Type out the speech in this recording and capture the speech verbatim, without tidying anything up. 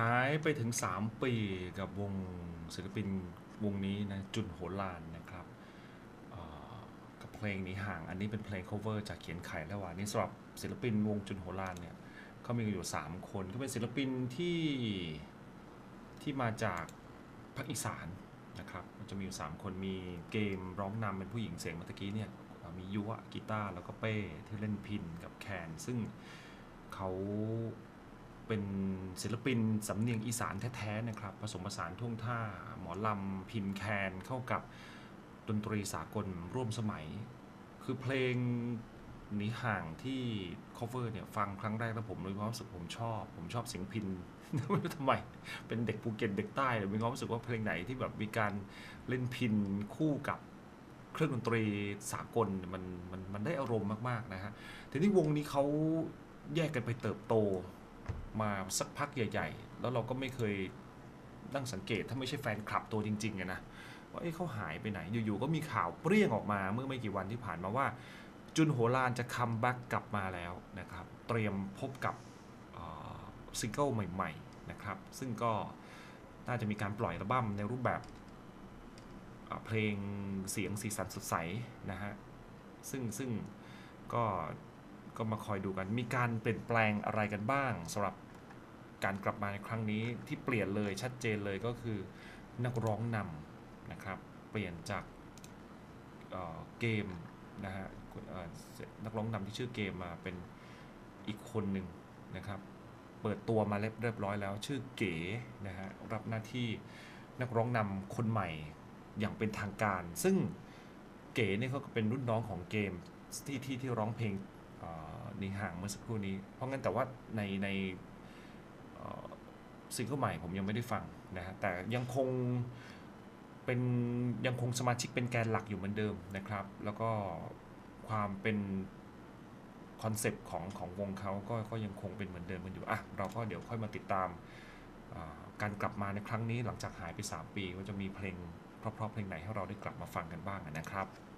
ายไปถึงสามปีกับวงศิลปินวงนี้นะจุนโหฬารนะครับกับเพลงนี้ห่างอันนี้เป็นเพลง cover จากเขียนไข่และหวานนี่สำหรับศิลปินวงจุนโหฬารเนี่ยเขามีอยู่สามคนก็เป็นศิลปินที่ที่มาจากภาคอีสานนะครับมันจะมีอยู่สามคนมีเกมร้องนำเป็นผู้หญิงเสียงเมื่อกี้เนี่ยมียุวะกีตาร์แล้วก็เป้ที่เล่นพินกับแคนซึ่งเขาเป็นศิลปินสำเนียงอีสานแท้ๆนะครับผสมผสานท่วงท่าหมอลำพินแคนเข้ากับดนตรีสากลร่วมสมัยคือเพลงหนีห่างที่ cover เนี่ยฟังครั้งแรกแล้วผมมีความรู้สึกผมชอบผมชอบเสียงพินไม่รู้ทำไมเป็นเด็กภูเก็ตเด็กใต้เลยมีความรู้สึกว่าเพลงไหนที่แบบมีการเล่นพินคู่กับเครื่องดนตรีสากลมันมันมันได้อารมณ์มากๆนะฮะทีนี้วงนี้เขาแยกกันไปเติบโตมาสักพักใหญ่ๆแล้วเราก็ไม่เคยนั่งสังเกตถ้าไม่ใช่แฟนคลับตัวจริงๆนะว่าเอ้เขาหายไปไหนอยู่ๆก็มีข่าวเปรี้ยงออกมาเมื่อไม่กี่วันที่ผ่านมาว่าจุนโหฬารจะคัมแบ็กกลับมาแล้วนะครับเตรียมพบกับซิงเกิลใหม่ๆนะครับซึ่งก็น่าจะมีการปล่อยอัลบั้มในรูปแบบเพลงเสียงสีสันสดใสนะฮะซึ่งซึ่งก็ก็มาคอยดูกันมีการเปลี่ยนแปลงอะไรกันบ้างสำหรับการกลับมาในครั้งนี้ที่เปลี่ยนเลยชัดเจนเลยก็คือนักร้องนำนะครับเปลี่ยนจากเเกมนะฮะนักร้องนำที่ชื่อเกมมาเป็นอีกคนหนึ่งนะครับเปิดตัวมาเรียบร้อยแล้วชื่อเก๋นะฮะรับหน้าที่นักร้องนำคนใหม่อย่างเป็นทางการซึ่งเก๋เนี่ยเขาก็เป็นรุ่นน้องของเกมที่ที่ที่ร้องเพลงหนีห่างเมื่อสักครู่นี้เพราะงั้นแต่ว่าในในซิงเกิลใหม่ผมยังไม่ได้ฟังนะฮะแต่ยังคงเป็นยังคงสมาชิกเป็นแกนหลักอยู่เหมือนเดิมนะครับแล้วก็ความเป็นคอนเซปต์ของของวงเขาก็ก็ยังคงเป็นเหมือนเดิมกันอยู่อ่ะเราก็เดี๋ยวค่อยมาติดตามการกลับมาในครั้งนี้หลังจากหายไปสามปีว่าจะมีเพลงเพราะๆเพลงไหนให้เราได้กลับมาฟังกันบ้างนะครับ